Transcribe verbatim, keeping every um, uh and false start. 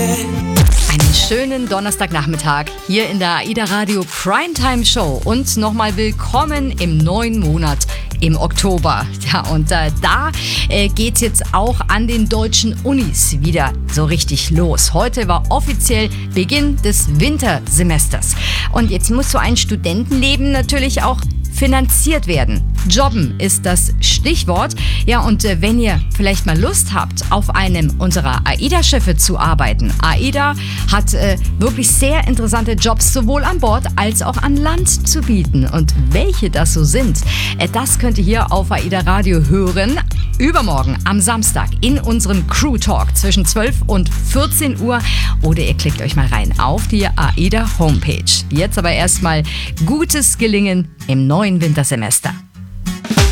Einen schönen Donnerstagnachmittag hier in der AIDA Radio Primetime Show und nochmal willkommen im neuen Monat im Oktober. Ja, und äh, da äh, geht's jetzt auch an den deutschen Unis wieder so richtig los. Heute war offiziell Beginn des Wintersemesters. Und jetzt muss so ein Studentenleben natürlich auch finanziert werden. Jobben ist das Stichwort. Ja, und äh, wenn ihr vielleicht mal Lust habt, auf einem unserer AIDA-Schiffe zu arbeiten. AIDA hat äh, wirklich sehr interessante Jobs sowohl an Bord als auch an Land zu bieten. Und welche das so sind, äh, das könnt ihr hier auf AIDA Radio hören. Übermorgen am Samstag in unserem Crew Talk zwischen zwölf und vierzehn Uhr. Oder ihr klickt euch mal rein auf die AIDA Homepage. Jetzt aber erstmal gutes Gelingen im neuen Wintersemester.